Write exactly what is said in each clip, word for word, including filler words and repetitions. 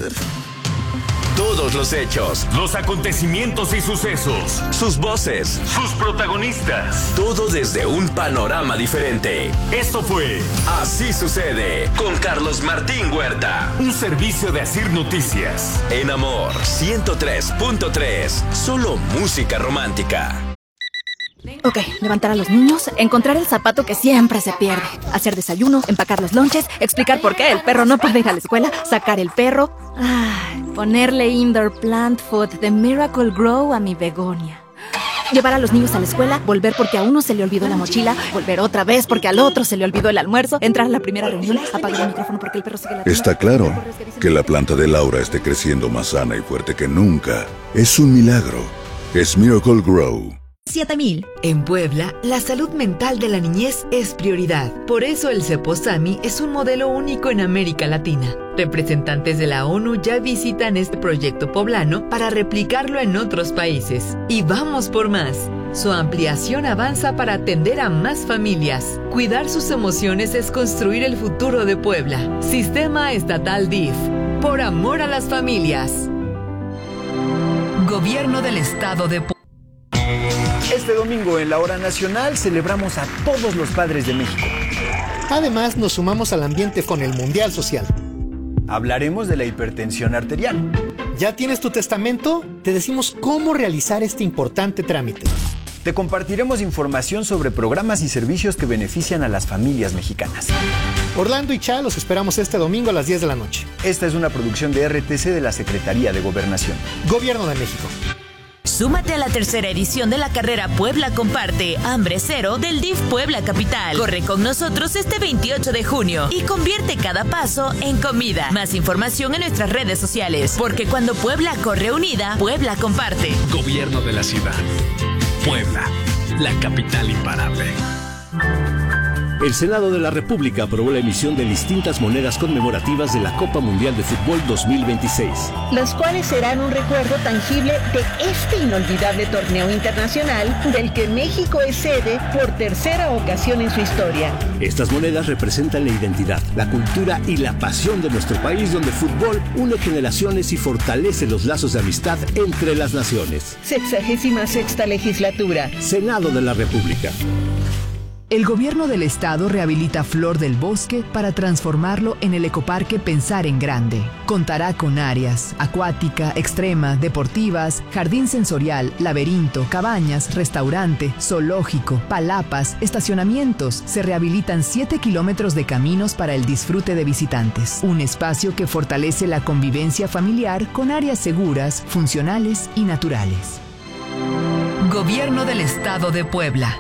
Unlimited. Todos los hechos, los acontecimientos y sucesos, sus voces, sus protagonistas. Todo desde un panorama diferente. Esto fue Así Sucede con Carlos Martín Huerta. Un servicio de Asir Noticias. En Amor ciento tres punto tres. Solo música romántica. Ok, levantar a los niños, encontrar el zapato que siempre se pierde, hacer desayuno, empacar los lonches, explicar por qué el perro no puede ir a la escuela, sacar el perro, ay, ponerle indoor plant food de Miracle Grow a mi begonia. Llevar a los niños a la escuela, volver porque a uno se le olvidó la mochila, volver otra vez porque al otro se le olvidó el almuerzo, entrar a la primera reunión, apagar el micrófono porque el perro sigue la... Está claro que la planta de Laura esté creciendo más sana y fuerte que nunca. Es un milagro. Es Miracle Grow. siete mil. En Puebla, la salud mental de la niñez es prioridad. Por eso el Ceposami es un modelo único en América Latina. Representantes de la ONU ya visitan este proyecto poblano para replicarlo en otros países. Y vamos por más. Su ampliación avanza para atender a más familias. Cuidar sus emociones es construir el futuro de Puebla. Sistema Estatal D I F. Por amor a las familias. Gobierno del Estado de Puebla. Este domingo en la Hora Nacional celebramos a todos los padres de México. Además, nos sumamos al ambiente con el Mundial Social. Hablaremos de la hipertensión arterial. ¿Ya tienes tu testamento? Te decimos cómo realizar este importante trámite. Te compartiremos información sobre programas y servicios que benefician a las familias mexicanas. Orlando y Cha los esperamos este domingo a las diez de la noche. Esta es una producción de R T C de la Secretaría de Gobernación. Gobierno de México. Súmate a la tercera edición de la carrera Puebla Comparte, Hambre Cero del D I F Puebla Capital. Corre con nosotros este veintiocho de junio y convierte cada paso en comida. Más información en nuestras redes sociales, porque cuando Puebla corre unida, Puebla comparte. Gobierno de la ciudad. Puebla, la capital imparable. El Senado de la República aprobó la emisión de distintas monedas conmemorativas de la Copa Mundial de Fútbol dos mil veintiséis. Las cuales serán un recuerdo tangible de este inolvidable torneo internacional del que México es sede por tercera ocasión en su historia. Estas monedas representan la identidad, la cultura y la pasión de nuestro país, donde el fútbol une generaciones y fortalece los lazos de amistad entre las naciones. Sexagésima sexta legislatura. Senado de la República. El gobierno del estado rehabilita Flor del Bosque para transformarlo en el ecoparque Pensar en Grande. Contará con áreas acuática, extrema, deportivas, jardín sensorial, laberinto, cabañas, restaurante, zoológico, palapas, estacionamientos. Se rehabilitan siete kilómetros de caminos para el disfrute de visitantes. Un espacio que fortalece la convivencia familiar con áreas seguras, funcionales y naturales. Gobierno del Estado de Puebla.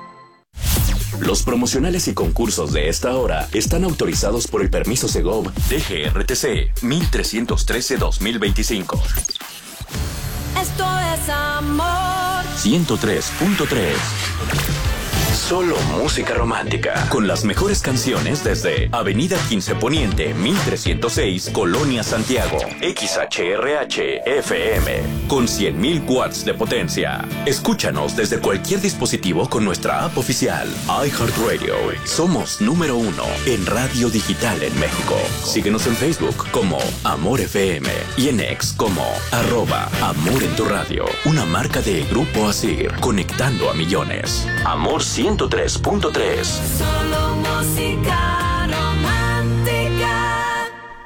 Los promocionales y concursos de esta hora están autorizados por el permiso Segov D G R T C mil trescientos trece dos mil veinticinco. Esto es Amor ciento tres punto tres. Solo música romántica, con las mejores canciones desde Avenida quince Poniente, mil trescientos seis, Colonia Santiago, X H R H F M, con cien mil watts de potencia. Escúchanos desde cualquier dispositivo con nuestra app oficial, iHeartRadio. Somos número uno en radio digital en México. Síguenos en Facebook como Amor F M y en X como arroba Amor en tu radio, una marca de Grupo Asir, conectando a millones. Amor ciento tres punto tres. Solo música romántica.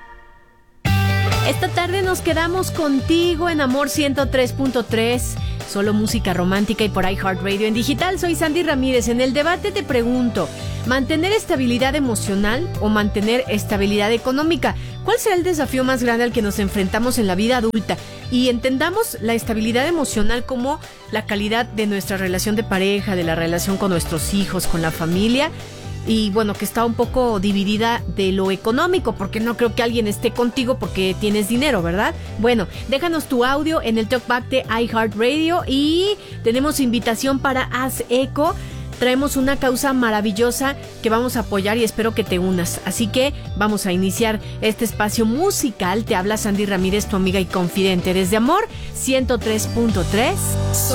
Esta tarde nos quedamos contigo en Amor ciento tres punto tres. Solo música romántica y por iHeartRadio en digital. Soy Sandy Ramírez. En el debate te pregunto, ¿mantener estabilidad emocional o mantener estabilidad económica? ¿Cuál será el desafío más grande al que nos enfrentamos en la vida adulta? Y entendamos la estabilidad emocional como la calidad de nuestra relación de pareja, de la relación con nuestros hijos, con la familia. Y bueno, que está un poco dividida de lo económico, porque no creo que alguien esté contigo porque tienes dinero, ¿verdad? Bueno, déjanos tu audio en el talkback de iHeartRadio y tenemos invitación para Haz Eco. Traemos una causa maravillosa que vamos a apoyar y espero que te unas. Así que vamos a iniciar este espacio musical. Te habla Sandy Ramírez, tu amiga y confidente. Desde Amor ciento tres punto tres.